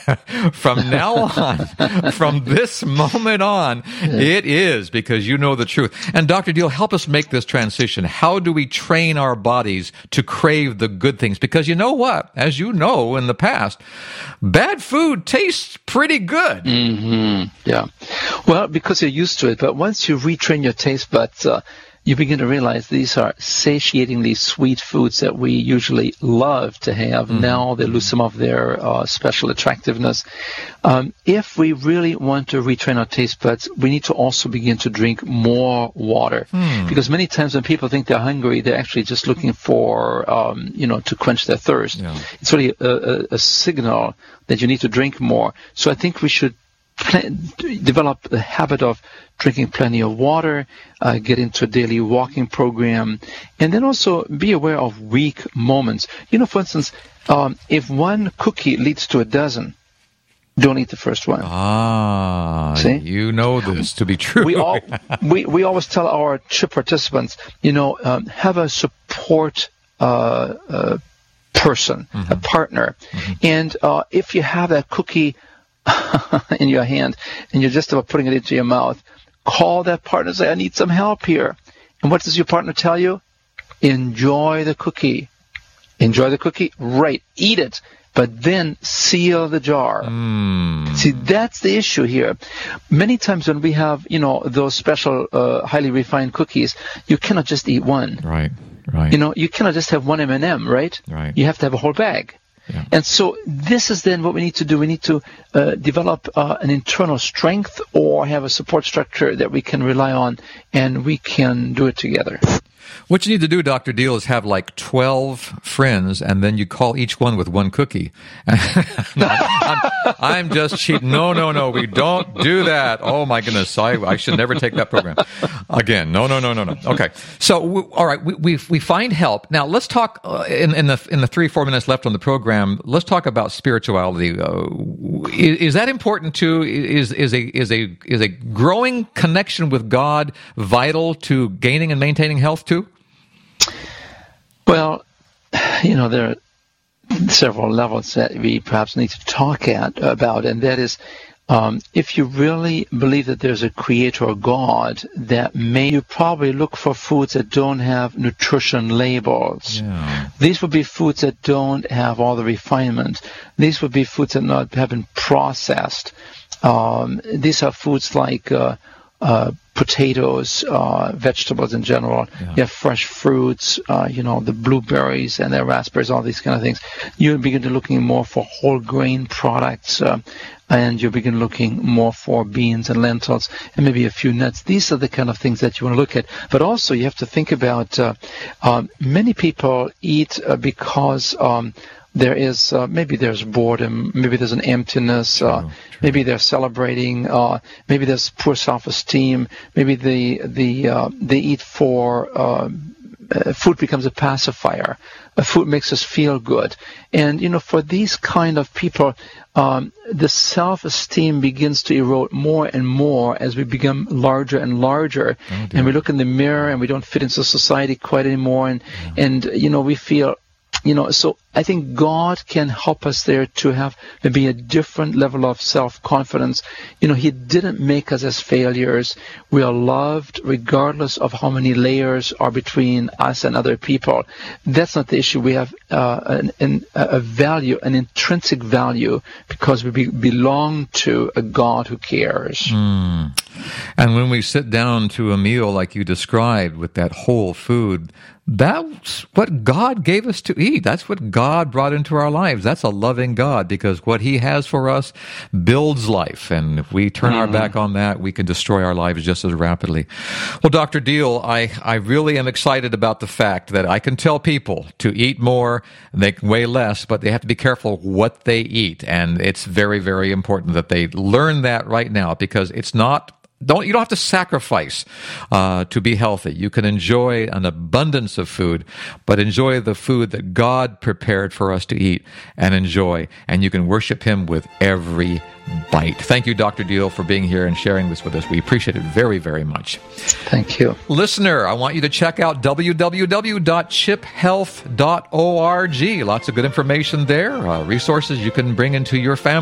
From now on, from this moment on, it is, because you know the truth. And Dr. Deal, help us make this transition. How do we train our bodies to crave the good things? Because you know what? As you know in the past, bad food tastes pretty good. Mm-hmm. Yeah. Well, because you're used to it. But once you retrain your taste buds, you begin to realize these are satiatingly sweet foods that we usually love to have. Mm-hmm. Now they lose some of their special attractiveness. If we really want to retrain our taste buds, we need to also begin to drink more water. Because many times when people think they're hungry, they're actually just looking for, to quench their thirst. Yeah. It's really a signal that you need to drink more. So I think we should develop the habit of drinking plenty of water, get into a daily walking program, and then also be aware of weak moments. For instance, if one cookie leads to a dozen, don't eat the first one. See? You know this to be true. We always tell our trip participants, have a support person, a partner. And if you have that cookie in your hand and you're just about putting it into your mouth, call that partner and say, I need some help here. And what does your partner tell you? Enjoy the cookie. Enjoy the cookie? Right. Eat it. But then seal the jar. See, that's the issue here. Many times when we have, those special, highly refined cookies, you cannot just eat one. Right. You cannot just have one M&M, right? You have to have a whole bag. Yeah. And so this is then what we need to do. We need to develop an internal strength or have a support structure that we can rely on, and we can do it together. What you need to do, Dr. Deal, is have like 12 friends, and then you call each one with one cookie. I'm just cheating. No, we don't do that. Oh, my goodness. I should never take that program again. No. Okay. So, all right, we find help. Now, let's talk in the 3-4 minutes left on the program. Let's talk about spirituality. Is that important too? Is a growing connection with God vital to gaining and maintaining health too? Well, there are several levels that we perhaps need to talk about, and that is, if you really believe that there's a creator God, you probably look for foods that don't have nutrition labels. Yeah. These would be foods that don't have all the refinement. These would be foods that have been processed. These are foods like potatoes, vegetables in general. Yeah. You have fresh fruits, the blueberries and the raspberries, all these kind of things. You begin to looking more for whole grain products, and you begin looking more for beans and lentils and maybe a few nuts. These are the kind of things that you want to look at. But also you have to think about many people eat because there is maybe there's boredom, maybe there's an emptiness, maybe they're celebrating, maybe there's poor self-esteem, maybe they eat for food becomes a pacifier. Food makes us feel good. And, for these kind of people, the self-esteem begins to erode more and more as we become larger and larger. And we look in the mirror and we don't fit into society quite anymore. And we feel, so I think God can help us there to have maybe a different level of self-confidence. He didn't make us as failures. We are loved regardless of how many layers are between us and other people. That's not the issue. We have a value, an intrinsic value, because we belong to a God who cares. And when we sit down to a meal like you described with that whole food, that's what God gave us to eat. That's what God brought into our lives. That's a loving God, because what He has for us builds life. And if we turn our back on that, we can destroy our lives just as rapidly. Well, Dr. Deal, I really am excited about the fact that I can tell people to eat more, they can weigh less, but they have to be careful what they eat. And it's very, very important that they learn that right now, because it's not you don't have to sacrifice to be healthy. You can enjoy an abundance of food, but enjoy the food that God prepared for us to eat and enjoy, and you can worship Him with every bite. Thank you, Dr. Deal, for being here and sharing this with us. We appreciate it very, very much. Thank you. Listener, I want you to check out www.chiphealth.org. Lots of good information there, resources you can bring into your family.